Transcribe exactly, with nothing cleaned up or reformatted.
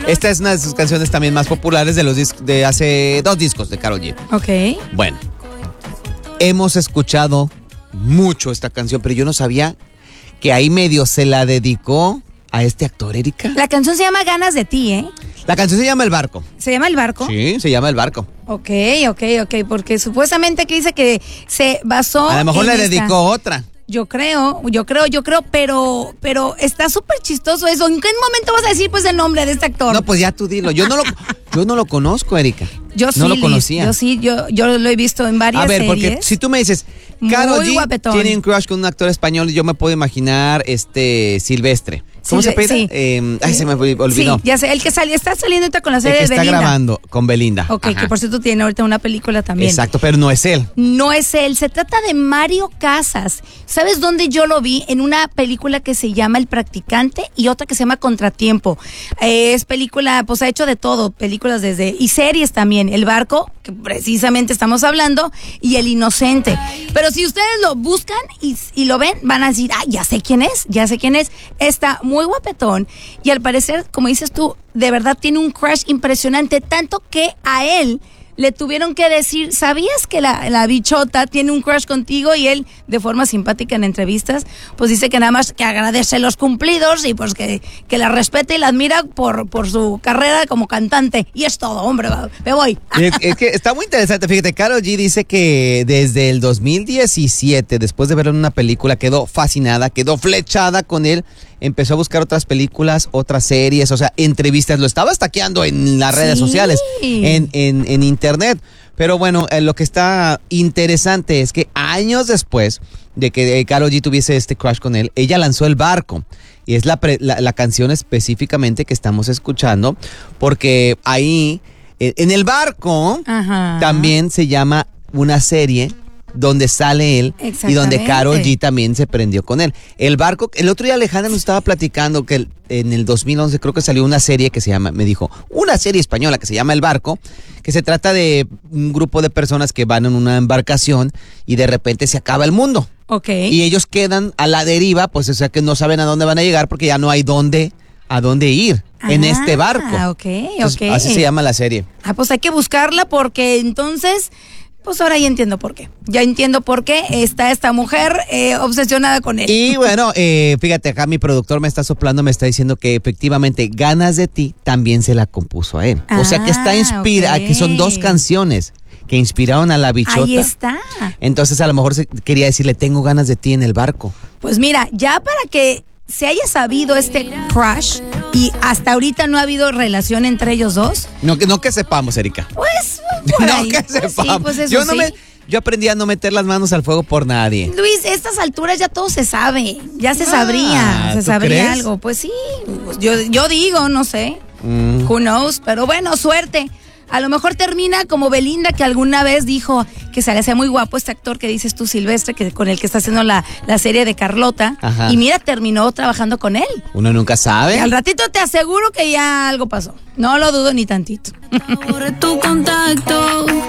Esta es una de sus canciones también más populares de los dis- de hace dos discos de Karol G. Ok. Bueno, hemos escuchado mucho esta canción, pero yo no sabía que ahí medio se la dedicó a este actor, Erika. La canción se llama Ganas de ti, ¿eh? La canción se llama El Barco. ¿Se llama El Barco? Sí, se llama El Barco. Ok, ok, ok, porque supuestamente que dice que se basó A lo mejor en le esta. dedicó otra. Yo creo, yo creo, yo creo, pero pero está súper chistoso eso. ¿En qué momento vas a decir pues el nombre de este actor? No, pues ya tú dilo. Yo no lo, yo no lo conozco, Erika. Yo sí, no lo Liz, conocía. yo sí, yo, yo lo he visto en varias A ver, series. porque si tú me dices, Muy Karol G guapetón. tiene un crush con un actor español, yo me puedo imaginar este Silvestre. ¿Cómo Silve- se apellida? sí. Eh, ay, se me olvidó. Sí, ya sé, el que sali- está saliendo ahorita con la El serie que de está Belinda. grabando con Belinda. Ok, Ajá. que por cierto tiene ahorita una película también. Exacto, pero no es él. No es él, se trata de Mario Casas. ¿Sabes dónde yo lo vi? En una película que se llama El Practicante y otra que se llama Contratiempo. Eh, es película, pues ha hecho de todo, películas desde, y series también. El Barco, que precisamente estamos hablando, y El Inocente. Pero si ustedes lo buscan y, y lo ven, van a decir, ah, ya sé quién es, ya sé quién es. Está muy guapetón y al parecer, como dices tú, de verdad tiene un crush impresionante, tanto que a él le tuvieron que decir, ¿sabías que la, la bichota tiene un crush contigo? Y él, de forma simpática en entrevistas, pues dice que nada más que agradece los cumplidos y pues que, que la respeta y la admira por, por su carrera como cantante. Y es todo, hombre, me voy. Es, es que está muy interesante, fíjate, Karol G dice que desde el dos mil diecisiete, después de verlo en una película, quedó fascinada, quedó flechada con él, empezó a buscar otras películas, otras series, o sea, entrevistas, lo estaba estaqueando en las redes Sí. sociales, en, en, en internet. Pero bueno, eh, lo que está interesante es que años después de que eh, Karol G tuviese este crush con él, ella lanzó El Barco. Y es la, pre- la, la canción específicamente que estamos escuchando, porque ahí, eh, en El Barco, Ajá. también se llama una serie donde sale él y donde Exactamente. Karol G también se prendió con él. El Barco, el otro día Alejandra nos estaba platicando que el- en el dos mil once creo que salió una serie que se llama, me dijo, una serie española que se llama El Barco, que se trata de un grupo de personas que van en una embarcación y de repente se acaba el mundo. Ok. Y ellos quedan a la deriva, pues o sea que no saben a dónde van a llegar porque ya no hay dónde, a dónde ir en Ah, este barco. ok, Entonces, ok. así se llama la serie. Ah, pues hay que buscarla porque entonces, pues ahora ya entiendo por qué. Ya entiendo por qué está esta mujer eh, obsesionada con él. Y bueno, eh, fíjate, acá mi productor me está soplando, me está diciendo que efectivamente Ganas de ti también se la compuso a él. O sea que está Ah, inspirada, ok. que son dos canciones que inspiraron a la bichota. Ahí está. Entonces a lo mejor se quería decirle, tengo ganas de ti en el barco. Pues mira, ya para que se haya sabido este crush y hasta ahorita no ha habido relación entre ellos dos, No que, no que sepamos, Erika. pues por No ahí. que Pues sí, sepamos. pues eso yo, no sí. me, yo aprendí a no meter las manos al fuego por nadie. Luis, a estas alturas ya todo se sabe, ya se Ah, sabría, se ¿tú sabría crees? algo. Pues sí, pues yo, yo digo, no sé, Mm. who knows, pero bueno, suerte. A lo mejor termina como Belinda, que alguna vez dijo que se le hacía muy guapo este actor que dices tú, Silvestre, que con el que está haciendo la, la serie de Carlota. Ajá. Y mira, terminó trabajando con él. Uno nunca Y sabe. al ratito te aseguro que ya algo pasó. No lo dudo ni tantito. Borré tu contacto.